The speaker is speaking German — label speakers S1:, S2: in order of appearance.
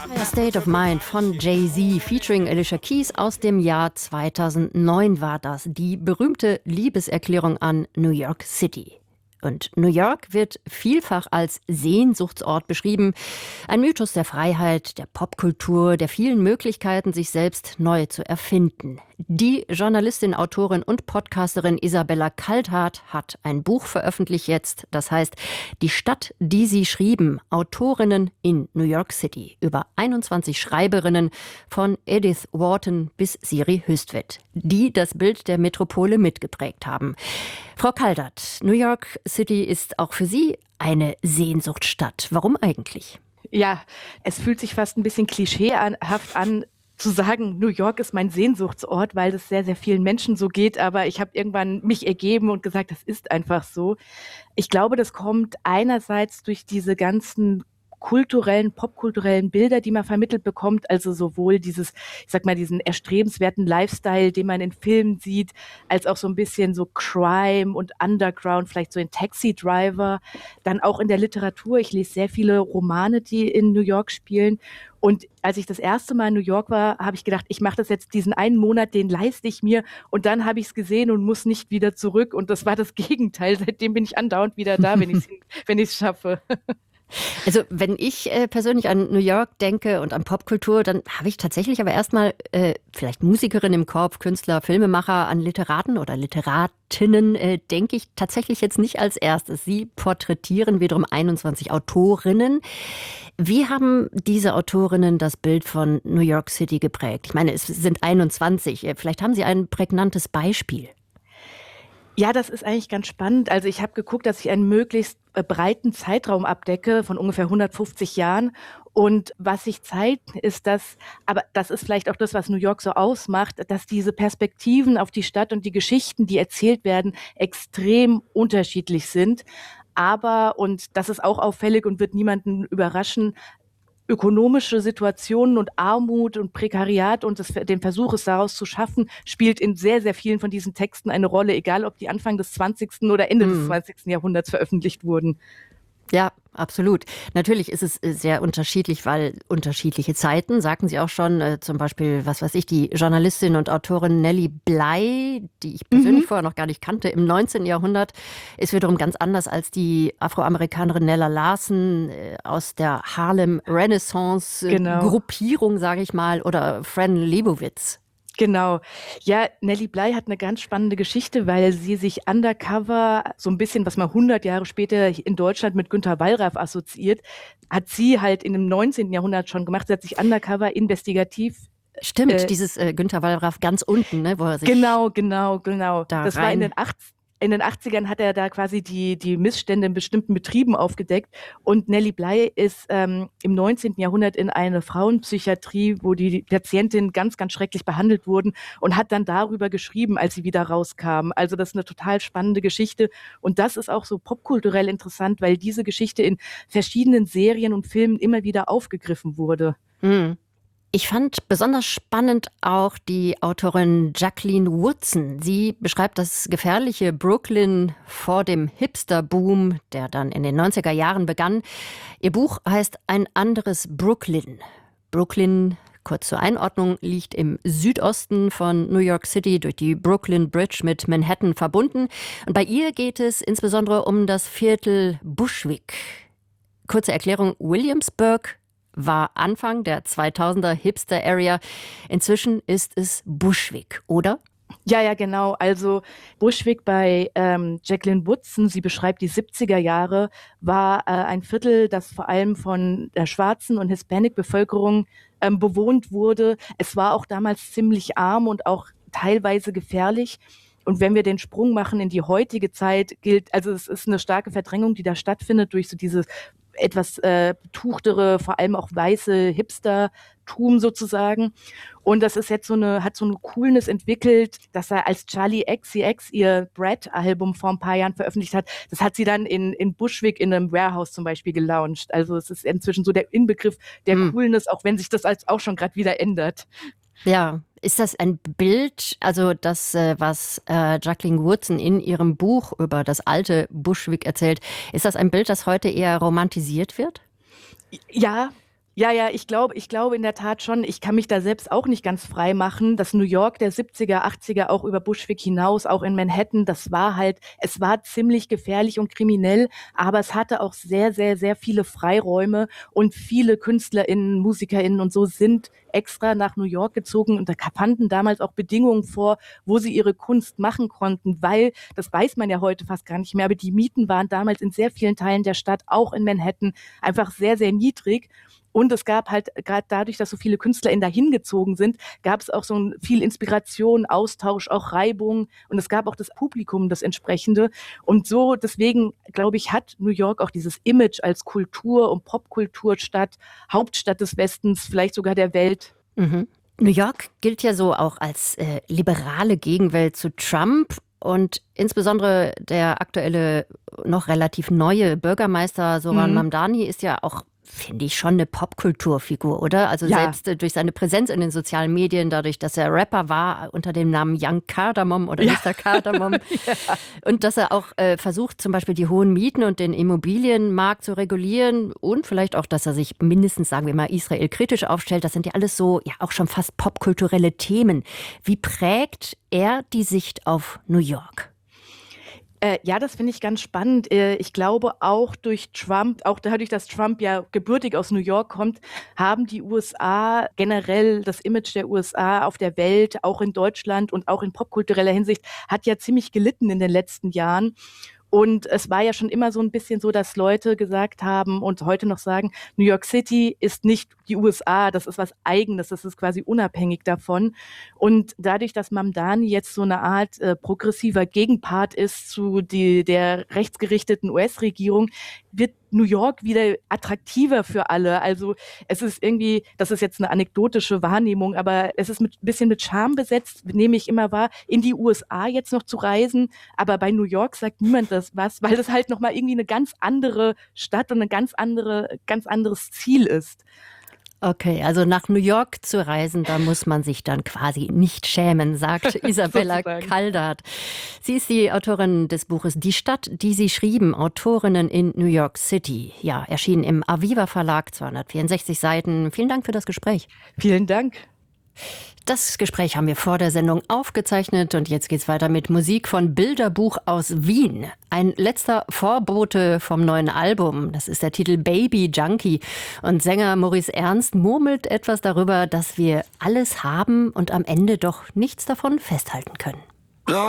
S1: State of Mind von Jay-Z featuring Alicia Keys aus dem Jahr 2009 war das. Die berühmte Liebeserklärung an New York City. Und New York wird vielfach als Sehnsuchtsort beschrieben. Ein Mythos der Freiheit, der Popkultur, der vielen Möglichkeiten, sich selbst neu zu erfinden. Die Journalistin, Autorin und Podcasterin Isabella Kalthardt hat ein Buch veröffentlicht jetzt. Das heißt, Die Stadt, die sie schrieben, Autorinnen in New York City. Über 21 Schreiberinnen von Edith Wharton bis Siri Hüstvedt, die das Bild der Metropole mitgeprägt haben. Frau Kalthardt, New York City ist auch für Sie eine Sehnsuchtsstadt. Warum eigentlich?
S2: Ja, es fühlt sich fast ein bisschen klischeehaft an, zu sagen, New York ist mein Sehnsuchtsort, weil das sehr, sehr vielen Menschen so geht. Aber ich habe irgendwann mich ergeben und gesagt, das ist einfach so. Ich glaube, das kommt einerseits durch diese ganzen popkulturellen Bilder, die man vermittelt bekommt, also sowohl diesen erstrebenswerten Lifestyle, den man in Filmen sieht, als auch so ein bisschen so Crime und Underground, vielleicht so in Taxi Driver, dann auch in der Literatur. Ich lese sehr viele Romane, die in New York spielen. Und als ich das erste Mal in New York war, habe ich gedacht, ich mache das jetzt diesen einen Monat, den leiste ich mir. Und dann habe ich es gesehen und muss nicht wieder zurück. Und das war das Gegenteil. Seitdem bin ich andauernd wieder da, wenn ich es schaffe.
S1: Also wenn ich persönlich an New York denke und an Popkultur, dann habe ich tatsächlich aber erstmal vielleicht Musikerin im Kopf, Künstler, Filmemacher. An Literaten oder Literatinnen denke ich tatsächlich jetzt nicht als erstes. Sie porträtieren wiederum 21 Autorinnen. Wie haben diese Autorinnen das Bild von New York City geprägt? Ich meine, es sind 21. Vielleicht haben Sie ein prägnantes Beispiel.
S2: Ja, das ist eigentlich ganz spannend. Also ich habe geguckt, dass ich einen möglichst breiten Zeitraum abdecke von ungefähr 150 Jahren. Und was sich zeigt, ist, aber das ist vielleicht auch das, was New York so ausmacht, dass diese Perspektiven auf die Stadt und die Geschichten, die erzählt werden, extrem unterschiedlich sind. Aber, und das ist auch auffällig und wird niemanden überraschen, ökonomische Situationen und Armut und Prekariat und den Versuch, es daraus zu schaffen, spielt in sehr, sehr vielen von diesen Texten eine Rolle, egal ob die Anfang des 20. oder Ende des 20. Jahrhunderts veröffentlicht wurden.
S1: Ja, absolut. Natürlich ist es sehr unterschiedlich, weil unterschiedliche Zeiten, sagten Sie auch schon, zum Beispiel, was weiß ich, die Journalistin und Autorin Nellie Bly, die ich persönlich vorher noch gar nicht kannte, im 19. Jahrhundert, ist wiederum ganz anders als die Afroamerikanerin Nella Larsen aus der Harlem Renaissance-Gruppierung, sage ich mal, oder Fran Lebowitz.
S2: Genau. Ja, Nellie Bly hat eine ganz spannende Geschichte, weil sie sich undercover, so ein bisschen, was man 100 Jahre später in Deutschland mit Günter Wallraff assoziiert, hat sie halt in dem 19. Jahrhundert schon gemacht. Sie hat sich undercover investigativ.
S1: Stimmt, dieses Günter Wallraff ganz unten, ne, wo er sich
S2: Genau.
S1: Das
S2: war in den 80ern hat er da quasi die Missstände in bestimmten Betrieben aufgedeckt. Und Nellie Bly ist im 19. Jahrhundert in eine Frauenpsychiatrie, wo die Patientinnen ganz, ganz schrecklich behandelt wurden und hat dann darüber geschrieben, als sie wieder rauskam. Also das ist eine total spannende Geschichte. Und das ist auch so popkulturell interessant, weil diese Geschichte in verschiedenen Serien und Filmen immer wieder aufgegriffen wurde.
S1: Mhm. Ich fand besonders spannend auch die Autorin Jacqueline Woodson. Sie beschreibt das gefährliche Brooklyn vor dem Hipster-Boom, der dann in den 90er Jahren begann. Ihr Buch heißt Ein anderes Brooklyn. Brooklyn, kurz zur Einordnung, liegt im Südosten von New York City, durch die Brooklyn Bridge mit Manhattan verbunden. Und bei ihr geht es insbesondere um das Viertel Bushwick. Kurze Erklärung: Williamsburg war Anfang der 2000er Hipster-Area. Inzwischen ist es Bushwick, oder?
S2: Ja, genau. Also Bushwick bei Jacqueline Woodson, sie beschreibt die 70er Jahre, war ein Viertel, das vor allem von der schwarzen und Hispanic-Bevölkerung bewohnt wurde. Es war auch damals ziemlich arm und auch teilweise gefährlich. Und wenn wir den Sprung machen in die heutige Zeit, also es ist eine starke Verdrängung, die da stattfindet durch so dieses etwas betuchtere, vor allem auch weiße Hipstertum sozusagen. Und das ist jetzt hat so eine Coolness entwickelt, dass er als Charlie XCX ihr Brad-Album vor ein paar Jahren veröffentlicht hat. Das hat sie dann in Bushwick in einem Warehouse zum Beispiel gelauncht. Also es ist inzwischen so der Inbegriff der Coolness, auch wenn sich das auch schon gerade wieder ändert.
S1: Ja, ist das ein Bild, also das, was Jacqueline Woodson in ihrem Buch über das alte Bushwick erzählt, ist das ein Bild, das heute eher romantisiert wird?
S2: Ja, Ja, ich glaube in der Tat schon. Ich kann mich da selbst auch nicht ganz frei machen. Das New York der 70er, 80er, auch über Bushwick hinaus, auch in Manhattan, es war ziemlich gefährlich und kriminell, aber es hatte auch sehr, sehr, sehr viele Freiräume und viele KünstlerInnen, MusikerInnen und so sind extra nach New York gezogen und da fanden damals auch Bedingungen vor, wo sie ihre Kunst machen konnten, weil, das weiß man ja heute fast gar nicht mehr, aber die Mieten waren damals in sehr vielen Teilen der Stadt, auch in Manhattan, einfach sehr, sehr niedrig. Und es gab halt, gerade dadurch, dass so viele KünstlerInnen dahin gezogen sind, gab es auch viel Inspiration, Austausch, auch Reibung. Und es gab auch das Publikum, das entsprechende. Und so, deswegen, glaube ich, hat New York auch dieses Image als Kultur- und Popkulturstadt, Hauptstadt des Westens, vielleicht sogar der Welt.
S1: Mhm. New York gilt ja so auch als liberale Gegenwelt zu Trump. Und insbesondere der aktuelle, noch relativ neue Bürgermeister Zoran
S2: Mhm.
S1: Mamdani ist ja auch, finde ich, schon eine Popkulturfigur, oder? Also
S2: Ja.
S1: selbst durch seine Präsenz in den sozialen Medien, dadurch, dass er Rapper war unter dem Namen Young Cardamom oder
S2: Ja.
S1: Mr. Cardamom.
S2: Ja.
S1: Und dass er auch versucht, zum Beispiel die hohen Mieten und den Immobilienmarkt zu regulieren und vielleicht auch, dass er sich mindestens, sagen wir mal, Israel kritisch aufstellt. Das sind ja alles so, ja, auch schon fast popkulturelle Themen. Wie prägt er die Sicht auf New York?
S2: Ja, das finde ich ganz spannend. Ich glaube, auch durch Trump, auch dadurch, dass Trump ja gebürtig aus New York kommt, haben die USA generell das Image der USA auf der Welt, auch in Deutschland und auch in popkultureller Hinsicht, hat ja ziemlich gelitten in den letzten Jahren. Und es war ja schon immer so ein bisschen so, dass Leute gesagt haben und heute noch sagen, New York City ist nicht die USA, das ist was Eigenes, das ist quasi unabhängig davon. Und dadurch, dass Mamdani jetzt so eine Art progressiver Gegenpart ist zu der rechtsgerichteten US-Regierung, wird New York wieder attraktiver für alle. Also es ist irgendwie, das ist jetzt eine anekdotische Wahrnehmung, aber es ist ein bisschen mit Charme besetzt, nehme ich immer wahr, in die USA jetzt noch zu reisen. Aber bei New York sagt niemand das was, weil das halt nochmal irgendwie eine ganz andere Stadt und ein ganz anderes Ziel ist.
S1: Okay, also nach New York zu reisen, da muss man sich dann quasi nicht schämen, sagt Isabella
S2: Sozusagen.
S1: Kaldert. Sie ist die Autorin des Buches Die Stadt, die Sie schrieben, Autorinnen in New York City. Ja, erschienen im Aviva Verlag, 264 Seiten. Vielen Dank für das Gespräch.
S2: Vielen Dank.
S1: Das Gespräch haben wir vor der Sendung aufgezeichnet und jetzt geht's weiter mit Musik von Bilderbuch aus Wien. Ein letzter Vorbote vom neuen Album. Das ist der Titel Baby Junkie. Und Sänger Maurice Ernst murmelt etwas darüber, dass wir alles haben und am Ende doch nichts davon festhalten können.